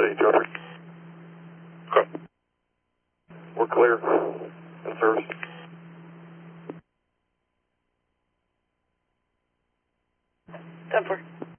City, Jeffrey. Okay. We're clear. In service. Denver.